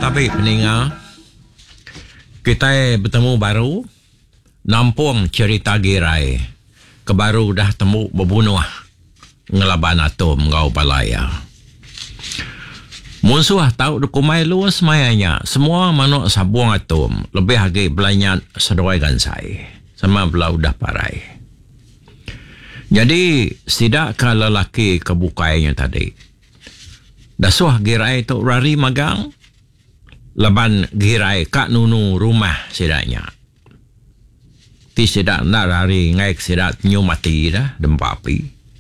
Baik pendengar, kita bertemu baru nampung cerita girai kebaru dah temu berbunuh ngelaban atom ngau balaya. Musuh tahu dukumai luas mayanya semua manuk sabung atom lebih lagi belanyat sedoi gansai sama belau dah parai. Jadi sidakkah lelaki kebukainya tadi dasuh girai tu rari magang laban girai kak nunu rumah sidaknya. Ti sidak nak rari ngai sidak nyu mati dah dempa api.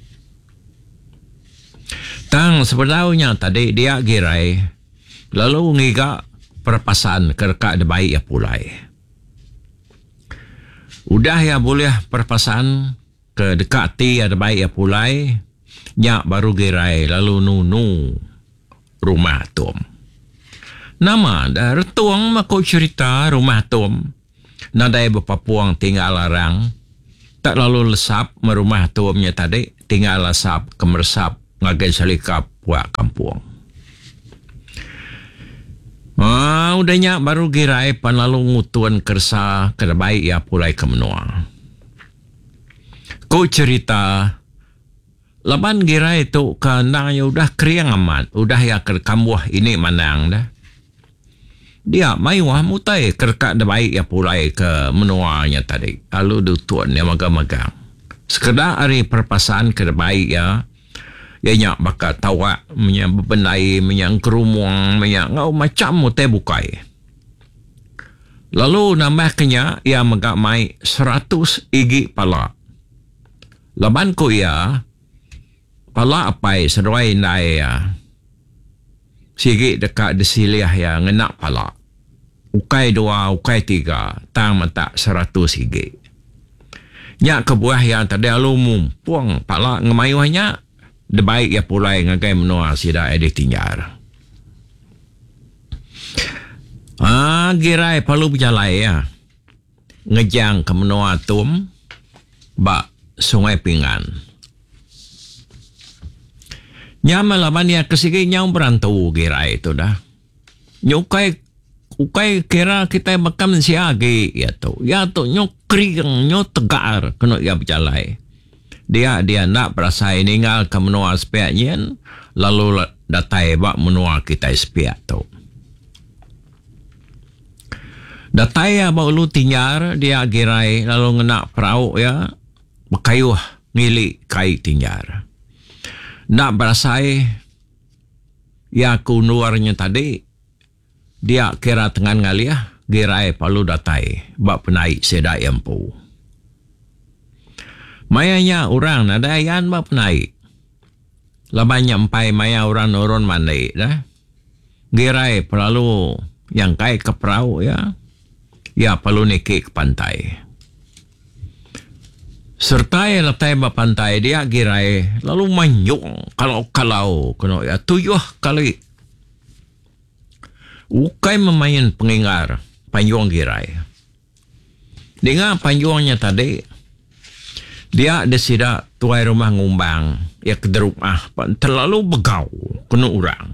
Tang sebenarnya tadi dia girai lalu ngiga perpasan kerka de baik ya pulai. Udah ya boleh perpasan ke dekat ti ada baik ya pulai nyak baru girai lalu nunu rumah Tom. Nama dah retuang mako cerita rumah Tom. Nadai berpapuang tinggal larang. Tak lalu lesap merumah Tomnya tadi tinggal lesap kemersap ngagai salikap puak kampung. Udahnya baru girai pan lalu ngutuan kersa kada baik ya pulai ke menua. Ko cerita laban girai tu kandang ya udah kriang amat, udah ya kerkambuh ini manang dah. Dia maiwah mutai kerkat dah baik ya pulai ke menuanya tadi. Lalu tuan yang magang-magang. Sekedar hari perpasan ke baik ya. Ya nyak bakal tawak, menyak bebenai, menyak kerumuang, menyak ngau macam mutai bukai. Lalu nambah kenya ia megak mai 100 igi pala. Laban ko ia pala apai seruai nai ya. Sigi dekat desiliah ya ngenak pala. Ukai 2, ukai 3, tang mata 100 sigi. Nyak kebuah yang tadi alu puang pala ngemayuhnya. De baik ya pulai ngagai menua sida edi tingjar. Girai palu berjalai ya. Ngejang ke menua Tom bak Sungai Pingan. Nyama laban ya kesigi nyau berantau girai itu dah. Ukai kira kita bakam siagi ya tu. Ya tu nyokring nyok tegar kena ya berjalai. Dia nak berasa ninggal ke menua sepiaknya lalu datai bak menua kita sepiak tu. Datai ya bak lu tingjar dia girai lalu ngenak perauk ya berkayuh ngilik kai tingjar. Nak berasa ya kunuarnya tadi dia kira tengan ngaliah girai palu datai bak penaik sedak empu. Mayanya orang ada ayan bap naik. Laban nyampai maya orang urun mandai dah. Girai perlu yang kai ke perahu ya. Ya perlu nikik ke pantai. Serta ya letai bap pantai dia girai lalu manyung kalau kena ya 7 kali. Ukai memain pengingar panjung girai. Dengan panjungnya tadi dia ada sidak tuai rumah ngumbang ya ke rumah terlalu begau kena orang.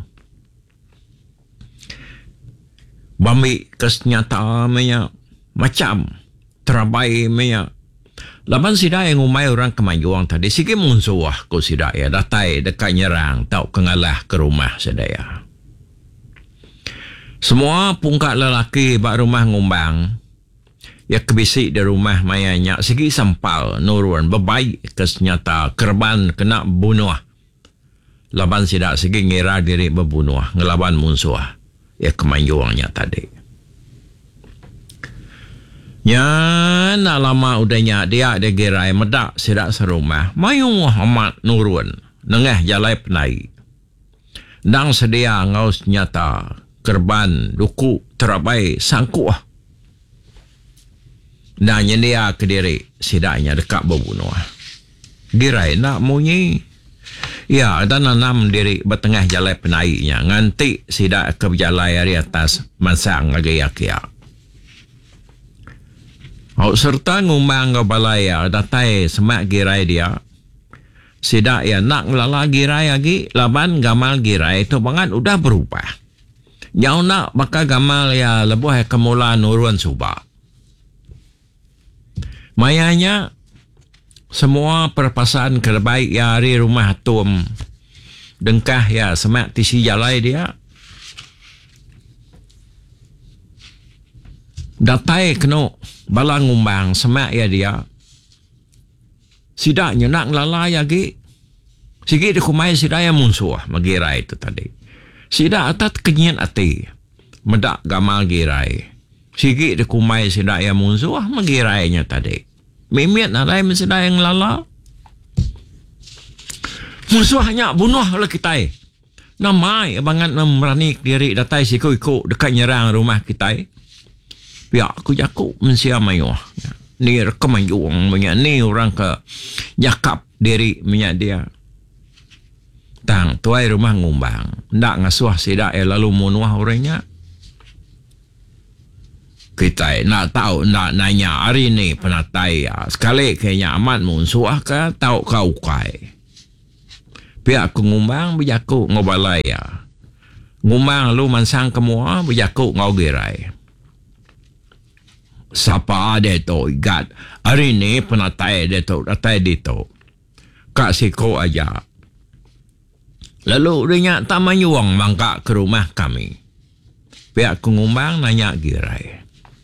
Bambi kesnyata menya macam terabai menya. Laban sidak yang ngumai orang kemanjuang tadi sikit munsuah ko sidak ya datai dekat nyerang tau kengalah ke rumah sedaya. Semua pungkat lelaki bak rumah ngumbang ya kebisik di rumah mayanya segi sampal nurun bebaik kesenyata kerban kena bunuh. Laban sidak segi ngira diri berbunuh ngelaban musuh ya kemanjuangnya tadi. Ya nak lama udahnya dia ada gerai medak sidak serumah mayung amat nurun nengah jalai penai. Nang sedia ngau senyata kerban duku terabai sangkuh. Nanya dia ke diri sidaknya dekat berbunuh. Girai nak munyi. Ya, dan nanam diri bertengah jalan penaiknya. Nganti sidak ke berjalan dari atas masang lagi yakia. Serta ngumang ke balaya datai semak girai dia. Sidak ya nak ngelala girai lagi. Laban gamal girai itu bangan udah berubah. Yang nak bakal gamal ya lebuh kemula nurun subak. Mayanya semua perpasan kerbaik ya hari rumah atom dengkah ya semak tisi jalai dia. Datai kena bala ngumbang semak ya dia. Sidaknya nak lala ya gi. Sige dia kumai sidak yang munsuh magirai itu tadi. Sidak atat kenyan ati. Medak gamal girai. Sige dia kumai sidak yang munsuh magirainya tadi. Mimiat nadai sidak yang lala. Munsuh hanya bunuh oleh kita. Namai abangan memeranik diri datai siku-iku dekat nyerang rumah kita. Pihak aku jakuk mensia mayuh. Ni rekemayuang minyak ni orang ke jakap diri minyak dia. Tang tuai rumah ngumbang. Ndak ngasuh sidak lalu munuah orangnya. Kita nak tahu, nak nanya hari ni penatai ya. Sekali kayaknya amat munsuah ke tahu kau kai. Pihak aku ngumbang berjakuk ngobalai ya. Ngumbang lu mansang kemua berjakuk ngau gerai. Siapa ada tu igat. Hari ni penatai dia tu, datai dia tu. Kak siko aja. Lalu dia tak mayuang mangkak ke rumah kami. Pihak ngumbang nanya gerai.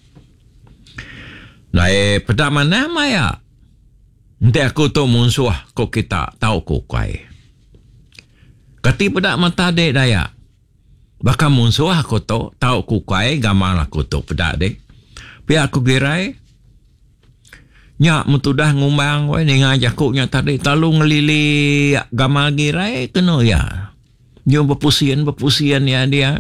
Lai pada mana maya? Nanti aku tu munsuh kau kita tahu kau kai. Kati pada mata dek daya. Bahkan munsuh aku tu tahu kau kai gamal aku tu pada dek. Pihak aku gerai. Nyak mutudah ngumbang wai dengan jakuknya tadi talu ngelili gamal gerai kena ya. Nyo berpusian ya dia.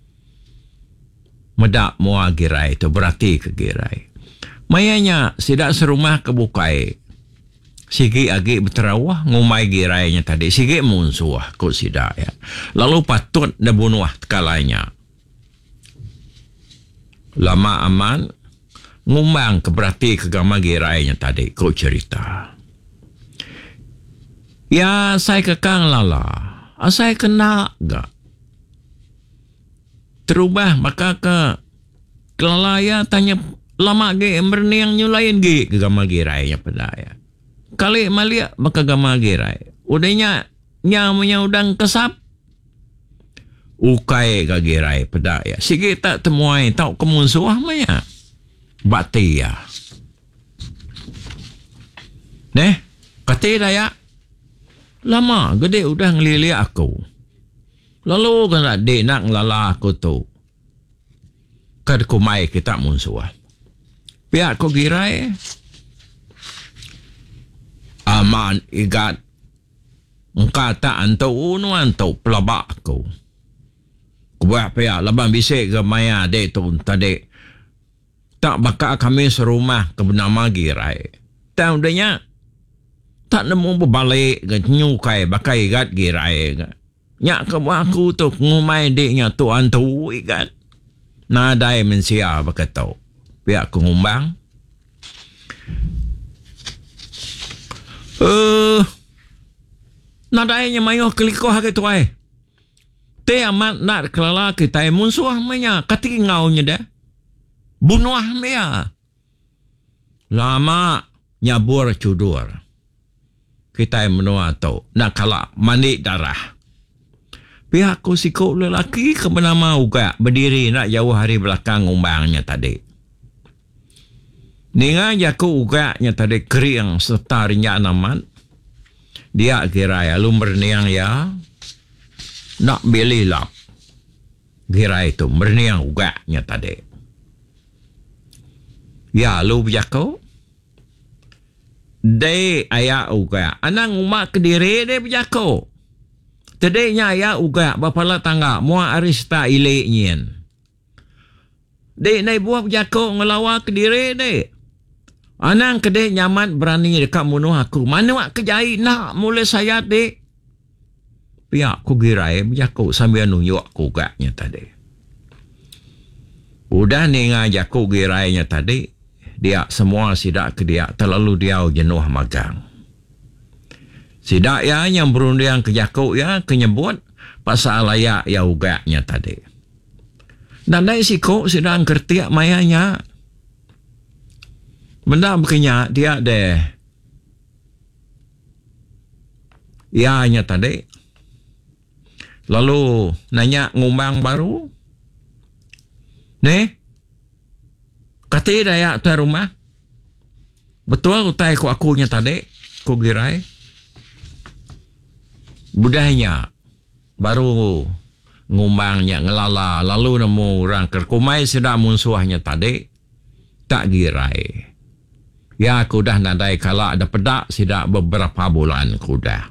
Medak mua gerai tu berarti ke gerai. Mayanya sidak serumah kebukai. Sigi agi berterawah ngumai gerainya tadi. Sigi munsuh kok sidak ya. Lalu patut dah bunuh kalanya. Lama aman ngumbang keberarti kegama gerainya tadi kok cerita. Ya saya kekang lala. Saya kena gak. Terubah maka ke kelalaya tanya lama ge berniang nyulain ge kegama gerainya pada ya. Kali malia maka gama gerai. Udahnya nyamanya udang kesap. Ukai ke gerai pada ya. Sige tak temuai tau kemunsuah maya. Bakti ya. Neh, kata daya. Lama gede udah ngelili aku. Lalu kan dek nak ngelala aku tu. Kad kumai kita munsuah. Pihak ko girai. Aman igat. Engkata antau unu antau pelabak aku. Kubuat pihak laban bisik ke maya dek tu tadi. Tak bakal kami serumah ke bernama girai. Tahu dia tak nemu berbalik ke nyukai bakal igat girai ke. Nyak ke aku tu ngumai deknya tuan tu igat. Nadai mensia berkata. Pihak ngumbang. Nadainya mayuh kelikoh ke tuai. Te amat nak kelala kita munsuh manya kati ngaunya dah. Bunuh mea. Lama nyabur cudur. Kita menua tu nak kalah manik darah. Pihak ku sikuk lelaki ke bernama Uga berdiri nak jauh hari belakang umbangnya tadi. Ningan jaku Uga-nya tadi kering serta rinyak naman. Dia kira ya lu berniang ya. Nak beli lap. Kira itu berniang Uga-nya tadi. Ya lu berjaku. Day ayah Uga. Anang umat kediri dia berjaku. Tadinya ayah Uga. Bapala tangga. Mua arista iliknya. Day naik buah berjaku ngelawa kediri dia. Anang kedai nyaman berani dekat munuh aku. Mana wak kejai nak mula saya dek. Pihak ku girai berjaku sambil nunjuk aku gaknya tadi. Udah ni ngajak ku girainya tadi. Dia semua sidak ke dia terlalu dia jenuh magang. Sidak ya yang berundiang ke jakuk ya kenyebut pasal layak ya ugaknya tadi. Nadai siko sedang kertiak mayanya. Benda berkenyak dia deh. Ianya tadi. Lalu nanya ngumbang baru. Nih. Kati daya tuan rumah. Betul utai ku akunya tadi. Ku girai. Budahnya. Baru ngumbangnya ngelala. Lalu nemu orang kerkumai sedang munsuahnya tadi. Tak girai. Ya aku dah nadai kalau ada pedak sidak beberapa bulan aku dah.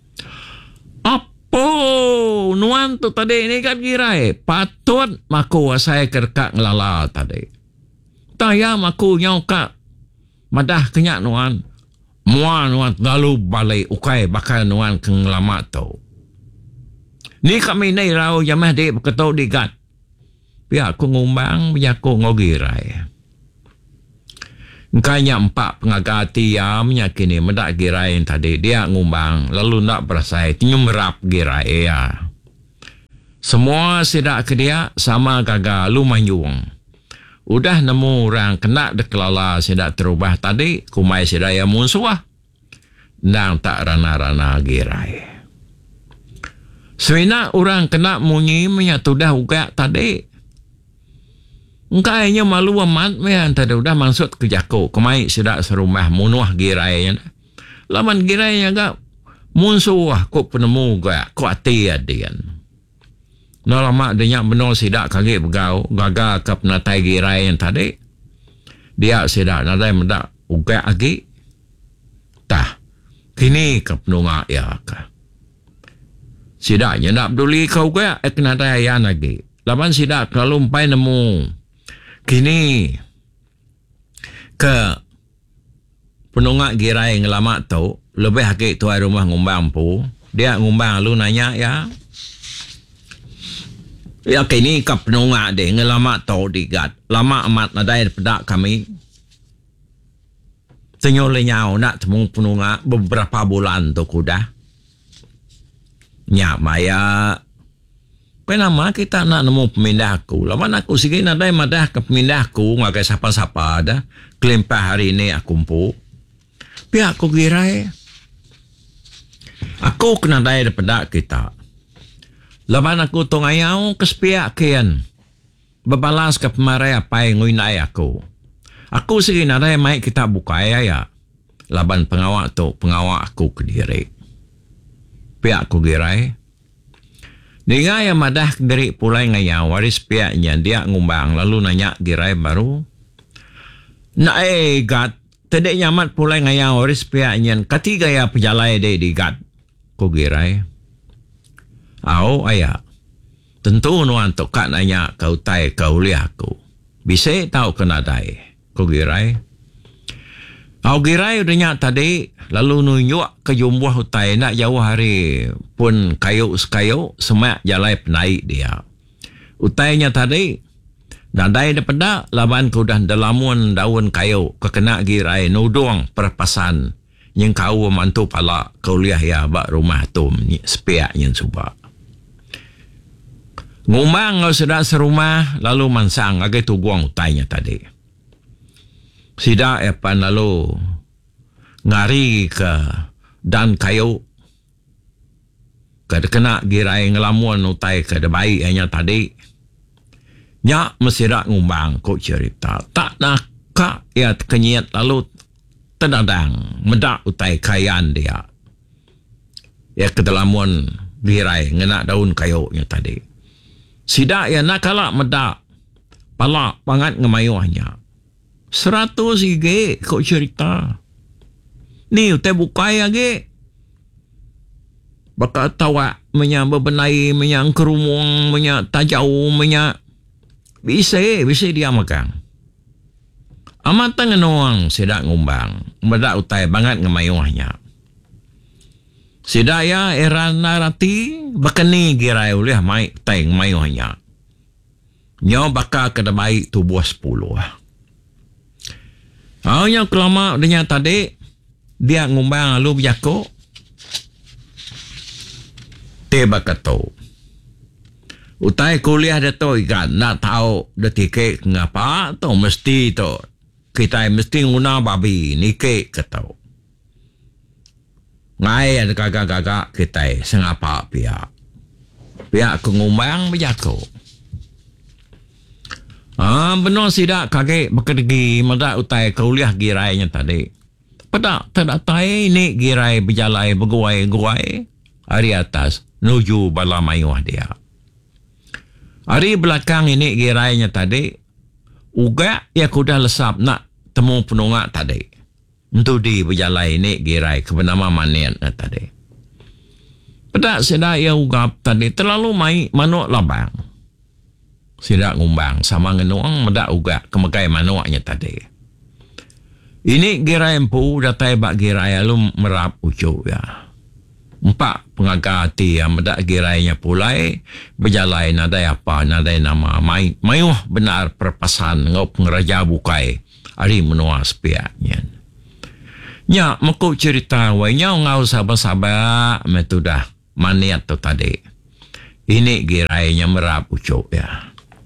Apa? Nuan tu tadi ni kan girai. Patut maku saya kerkak ngelala tadi. Taya maku nyokak. Madah kenyak nuan. Nuan lalu balik ukai bakal nuan kengelama tu. Ni kami ni rau jamah di berketuk digat. Biar aku ngumbang, biar aku ngogirai. Kaya 4 pengagati ya kini mendak girai tadi. Dia ngumbang, lalu nak berasai. Tinyum merap girai ya. Semua sidak ke dia, sama gagal lumayung. Udah nemu orang kena dekelala sidak terubah tadi, kumai sidak yang munsuah. Nang tak rana-rana girai. Sebenarnya orang kena munyi menyatu dah ugak tadi. Engkainya malu amat meyan tadi udah maksud ke jako. Kemai sidak serumah munuah girainya. Laman girainya gak munsuah kok penemu gak kok hati adian. Nolama dia benar sidak kagak begau gagal ke penatai girai yang tadi. Dia sidak nadai mendak ugak lagi. Tah. Kini ke penungak ya ke. Sidaknya nak peduli kau ke kena dayan lagi. Lapan sidak kalau umpai nemu. Kini ke penungak girai ngelama tu lebih hakik tuai rumah ngumbang pu. Dia ngumbang lu nanya ya. Ya kini ke penungak dia ngelama tu digat. Lama amat nadai pedak kami. Senyol nyau nak temu penungak beberapa bulan tu kuda. Nyak maya. Kenapa kita nak nemu pemindahku? Lama aku sikit nak ada madah ke pemindahku. Ngakai siapa-siapa ada. Kelimpah hari ini aku kumpu. Pihak aku girai. Aku kena daya daripada kita. Laban aku tongayau ke sepiak kian. Berbalas ke pemarai apa yang nguinai aku. Aku sikit nak ada mai kita buka ya. Laban pengawak tu. Pengawak aku ke diri. Pihak aku girai. Dia yang madah dari pulai ngaya waris pihaknya dia ngumbang lalu nanya girai baru. Nak gat tadi nyamat pulai ngaya waris pihaknya ketiga ya pejalai dia digat. Ku girai. Au ayah. Tentu nuan tu kak nanya kau tai kau lihat aku. Bisa tahu kena dai. Ku girai. Au girai udahnya tadi lalu nunjuk ke jumbuh hutai nak jauh hari pun kayu sekayu semak jalai penaik dia. Utainya tadi nadai daripada laban ku dah dalamun daun kayu kekena girai nudung perpasan yang kau mantu pala kau lihat ya bak rumah tu sepiak yang subak. Ngumang kau sudah serumah lalu mansang agak tuguang utainya tadi. Sidak epan lalu ngari ke dan kayu ke kena girai ngelamuan utai ke baik hanya tadi nyak mesirak ngumbang kok cerita tak nak kak ya kenyat lalu terdadang medak utai kayan dia ya ke dalamuan girai ngena daun kayunya tadi sidak ya nak kalak medak palak pangat ngemayuhnya 100 ige kok cerita. Ni utai bukai lagi. Bakal tawa menyak bebenai, menyak kerumung, menyak tajau, menyak. Bisa dia makan. Amat tangan orang sedak ngumbang. Medak utai banget ngemayuhnya. Sedak ya eran narati bakani girai ulih mai utai ngemayuhnya. Nyo bakal kena baik tubuh 10. Yang kelama dengan tadi dia ngumbang lalu berjako tiba kata Utai kuliah dia tu ikan nak tahu detik ngapa tu mesti tu kita mesti guna babi nikik ke tau. Ngai ada gagak-gagak kita sengapa pihak kengumbang berjaku. Benar sidak kakek bekerja madak utai kuliah girainya tadi. Pada tak tahu ni girai berjalai berguai-guai hari atas menuju bala mayuh dia. Hari belakang ini girainya tadi, uga ya kuda lesap nak temu penungak tadi. Untuk di berjalan ini girai ke bernama Manian tadi. Pada sedak ya ugap tadi terlalu mai manuk labang. Sedak ngumbang sama ngenuang medak uga kemegai manuknya tadi. Ini girai empu datai bak girai lalu merap ucuk ya. Empat pengaga hati yang medak girainya pulai berjalan nadai apa nadai nama mayuh benar perpasan ngau pengeraja bukai hari menua sepiaknya. Nya mekuk cerita wainya ngau sabar-sabar metudah maniat tu tadi. Ini girainya merap ucuk ya.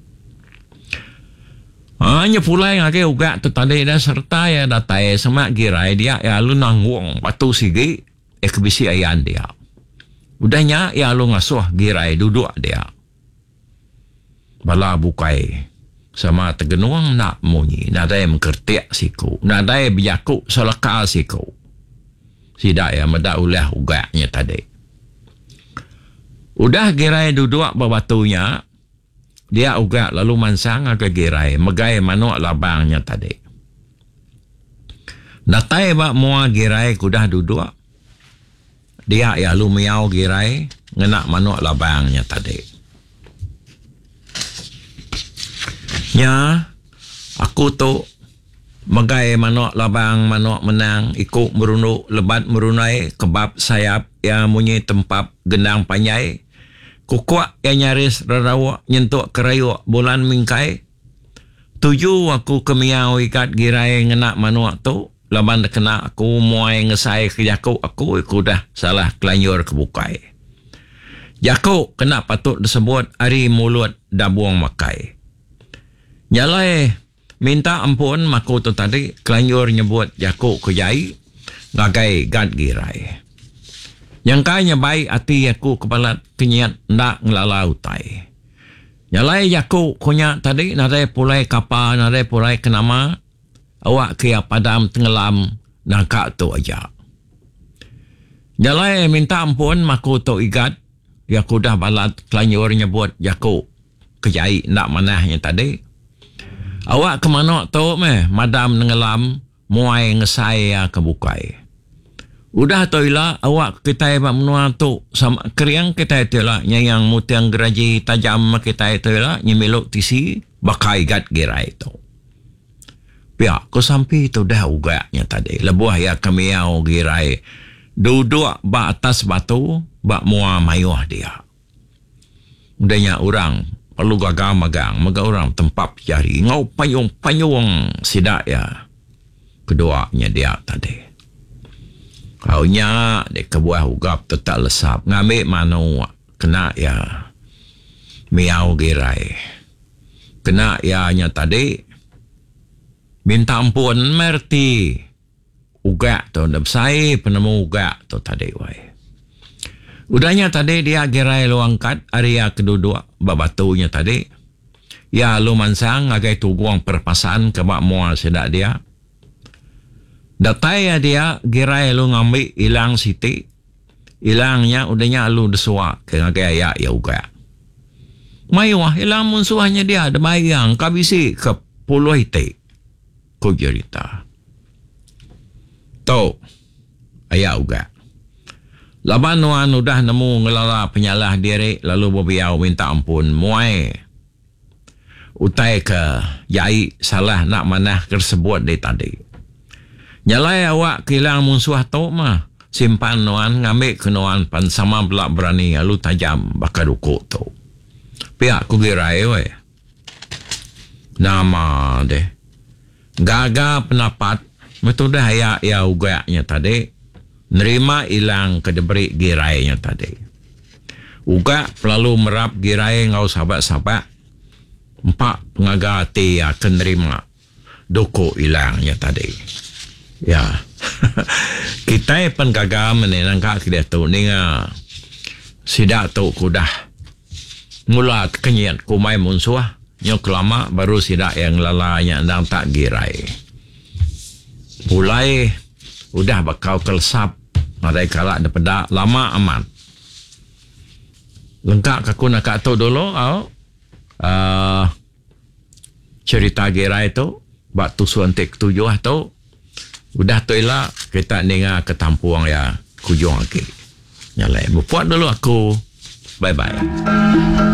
Hanya pulai ngake uga tu tadi dah serta ya datai semak girai dia ya lu nangwong batu sigi ekbisi ayan dia. Udahnya ya lu ngasuh girai duduk dia. Bala bukai sama tegenuang nak munyi. Nadai mengkertiak siku. Nadai bijakuk selaka siku. Sidak ya medak ulah ugaknya tadi. Udah girai duduk berbatunya. Dia ugak lalu mansang ke girai. Megai manuk labangnya tadi. Datai bak mua girai kudah duduk. Dia ya lu miau girai ngenak manuk labangnya tadi. Nya aku tu megai manuk labang manuk menang ikut merunuk lebat merunai kebab sayap yang munyi tempap gendang panyai kukuak yang nyaris rarawa nyentuk kerayuk bulan mingkai. Tuju aku kemiau ikat girai ngenak manuk tu. Laban kena aku muai ngesai ke jakuk aku dah salah kelanyur kebukai. Jakuk kena patut disebut hari mulut dabuang makai. Nyalai minta ampun maku tu tadi kelanyur nyebut jakuk ke jai ngagai gad girai. Yang kaya baik hati aku kepala kenyat nak ngelalau tai. Nyalai jakuk kunya tadi nadai pulai kapal nadai pulai kenama. Awak kaya padam tenggelam nangkak tu aja. Jalai minta ampun maku tu igat. Ya aku dah balat kelanyur nyebut jakuk kejai nak manahnya tadi. Awak ke mana tu madam tenggelam muai ngesai ya kebukai. Udah tu ilah awak kita bak menua tu sama keriang kita itu lah yang mutiang geraji tajam kita itu lah nyemiluk tisi bakai igat girai tu. Pihak ko sampai tu dah ugaknya tadi. Lebuah ya kemiau girai. Duduk bak atas batu. Bak mua mayuh dia. Udahnya orang. Perlu gagang magang. Maga orang tempat jari. Ngau payung sidak ya. Keduanya dia tadi. Kaunya dia kebuah ugap tu tak lesap. Ngambil manu. Kena ya. Miau girai. Kena ya nya tadi. Minta ampun merti. Ugak tu. Dabsai penemu ugak tu tadi. Wai. Udahnya tadi dia girai lu angkat. Area kedua babatunya tadi. Ya lu mansang. Agai tuguang perpasan. Kebak mual sedak dia. Datai ya dia. Girai lu ngambil. Hilang siti. Hilangnya. Udahnya lu desuak. Ngagai ayak ya ugak. Mayuah. Hilang munsuahnya dia. Ada bayang. Kabisi ke puluh hiti. Ko cerita. Tau. Ayah uga. Laban nuan udah nemu ngelala penyalah diri. Lalu berbiau minta ampun. Muai. Utai ke jai salah nak manah tersebut dari tadi. Nyalai awak kilang musuh tau mah. Simpan nuan ngambil ke nuan pan sama belak berani. Lalu tajam bakal dukuk tau. Pihak ku girai weh. Nama deh. Gaga pendapat metode ayak ya ugaknya tadi nerima hilang kedeberi girainya tadi. Uga lalu merap girai ngau sahabat-sahabat. Empat pengaga hati akan nerima doko hilangnya tadi. Ya. Kita pun gagal menenangkan kita tu ni sidak tu kudah mula kenyat kumai munsuah nyok lama baru sidak yang lalanya dan tak girai. Mulai udah bakal kelsap ada kala ada pedak lama aman. Lengkap aku nak tahu dulu cerita girai tu bak tusuan tek tujuh tu udah tu ilah kita ninga ketampuang ya kujung lagi. Nyalai buat dulu aku. Bye bye.